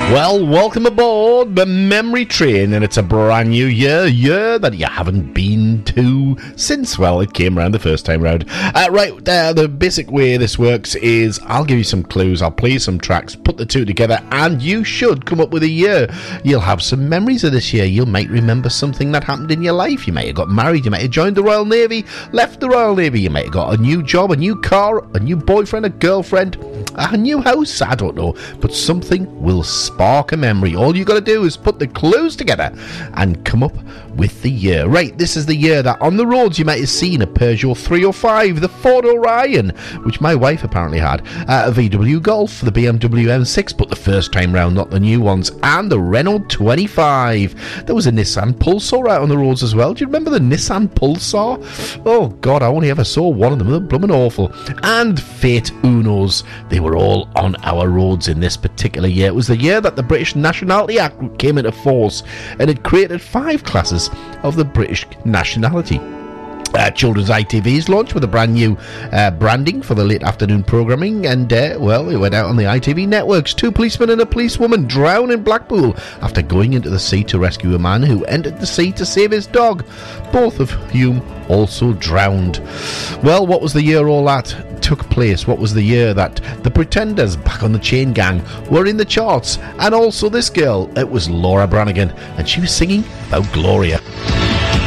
Well, welcome aboard the memory train, and it's a brand new year that you haven't been to since, well, it came around the first time round. The basic way this works is I'll give you some clues, I'll play some tracks, put the two together, and you should come up with a year. You'll have some memories of this year. You might remember something that happened in your life. You might have got married, you might have joined the Royal Navy, left the Royal Navy, you might have got a new job, a new car, a new boyfriend, a girlfriend, a new house, I don't know, but something will spark a memory. All you got to do is put the clues together and come up with the year. Right, this is the year that on the roads you might have seen a Peugeot 305, the Ford Orion, which my wife apparently had, a VW Golf, the BMW M6, but the first time round, not the new ones, and the Renault 25. There was a Nissan Pulsar out on the roads as well. Do you remember the Nissan Pulsar? Oh God, I only ever saw one of them. They're blooming awful. And Fiat Unos. They were all on our roads in this particular year. It was the year that the British Nationality Act came into force, and it created 5 classes of the British nationality. Children's ITV's launched with a brand new branding for the late afternoon programming, and it went out on the ITV networks. 2 policemen and a policewoman drown in Blackpool after going into the sea to rescue a man who entered the sea to save his dog, both of whom also drowned. Well, what was the year all that took place? What was the year that the Pretenders, back on the Chain Gang, were in the charts? And also this girl, it was Laura Branigan, and she was singing about Gloria.